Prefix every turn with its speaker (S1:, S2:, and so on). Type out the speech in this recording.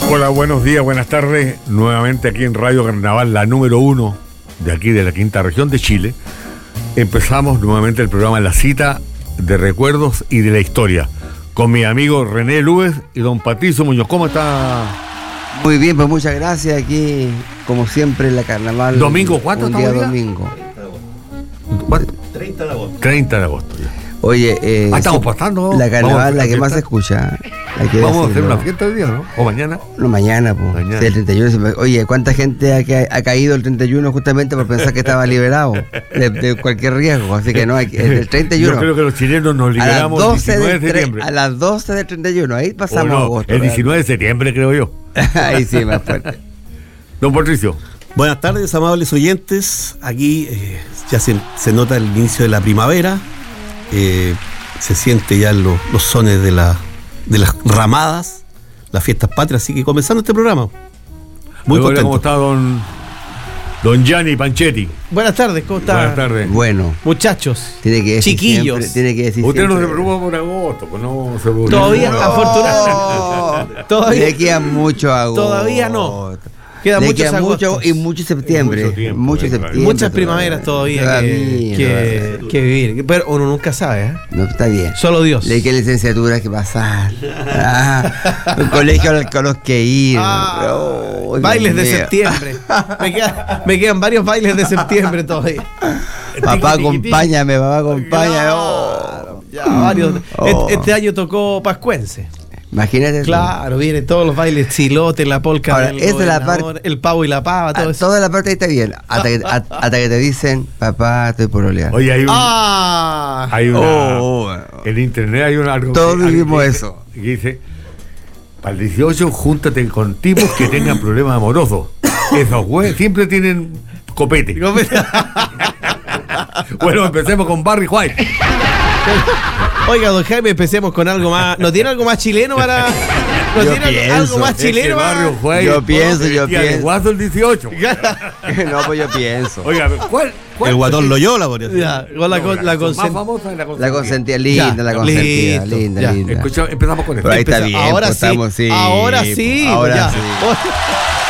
S1: Hola, buenos días, buenas tardes. Nuevamente aquí en Radio Carnaval, la número 1 de aquí de la quinta región de Chile. Empezamos nuevamente el programa La Cita de Recuerdos y de la Historia con mi amigo René Lúez y don Patricio Muñoz. ¿Cómo está?
S2: Muy bien, pues muchas gracias. Aquí, como siempre, en la Carnaval.
S1: ¿Domingo cuánto
S2: un
S1: estamos
S2: día
S1: ya?
S2: domingo.
S1: 30 de agosto. 30 de agosto ya.
S2: Oye,
S1: estamos pasando.
S2: La Carnaval, la que más se escucha.
S1: Vamos a hacer una fiesta hoy día, ¿no? ¿O mañana?
S2: No, mañana, pues.
S1: Mañana.
S2: Sí, el 31. Oye, ¿cuánta gente ha caído el 31 justamente por pensar que estaba liberado de cualquier riesgo? Así que no, el 31.
S1: Yo creo que los chilenos nos liberamos el 19 de septiembre.
S2: A las 12 del 31, ahí pasamos
S1: no,
S2: agosto.
S1: el 19 de septiembre, creo yo.
S2: Ahí sí, más fuerte.
S1: Don Patricio.
S3: Buenas tardes, amables oyentes. Aquí ya se nota el inicio de la primavera. Se siente ya los sones de las ramadas, las fiestas patrias, así que comenzando este programa. Muy contento.
S1: ¿Cómo está don Gianni Panchetti?
S4: Buenas tardes, ¿cómo está?
S1: Buenas tardes.
S2: Bueno,
S4: muchachos,
S2: tiene que decir
S4: chiquillos.
S2: Siempre, tiene que decir
S1: Usted no
S2: siempre.
S1: se preocupa por agosto, pues no se preocupa.
S4: Todavía,
S2: No.
S4: afortunadamente. Todavía,
S2: Le queda mucho agosto.
S4: Todavía no. Queda
S2: Le
S4: muchos
S2: queda mucho
S4: agostos.
S2: y mucho septiembre.
S1: Mucho tiempo,
S2: mucho
S1: claro.
S2: septiembre.
S4: Muchas primaveras todavía que vivir. Pero uno nunca sabe, ¿eh?
S2: No, está bien.
S4: Solo Dios.
S2: Le queda licenciatura que pasar. Un colegio al que los que ir.
S4: Bailes de septiembre. Me quedan varios bailes de septiembre todavía.
S2: Papá, acompáñame,
S4: Ya, varios. Este año tocó Pascuense.
S2: Imagínate eso.
S4: Claro, vienen todos los bailes, chilote, la polca
S2: Ahora,
S4: del
S2: esa es la
S4: gobernador,
S2: parte-
S4: el pavo y la pava, todo eso.
S2: Toda la parte ahí está bien. Hasta que te dicen, papá, estoy por olear.
S1: Oye, hay
S2: Oh.
S1: en internet hay algo.
S2: Todos
S1: que-
S2: vivimos
S1: que-
S2: eso.
S1: Que dice: para el 18, júntate con tipos que tengan problemas amorosos. Esos güeyes siempre tienen copete. Bueno, empecemos con Barry White.
S4: Oiga, don Jaime, empecemos con algo más. ¿No tiene algo más chileno para.? ¿No
S2: Yo
S4: tiene
S2: pienso.
S4: algo más
S1: Es que
S4: chileno
S1: Barrio
S4: para.?
S1: White,
S2: Yo pienso.
S1: vestía de guaso el 18.
S2: No, pues yo pienso.
S1: Oiga, ¿cuál
S3: El guatón Loyola, por eso.
S4: Ya, con la
S1: más famosa es la
S2: La consentía, linda,
S4: Ya,
S2: la consentía,
S4: listo,
S2: linda,
S4: ya.
S2: linda.
S1: Escucha, empezamos con esto.
S2: Pero ahí está bien,
S4: Ahora
S2: pues,
S4: sí.
S2: estamos, sí.
S4: Ahora sí.
S2: Ahora
S4: ya.
S2: sí.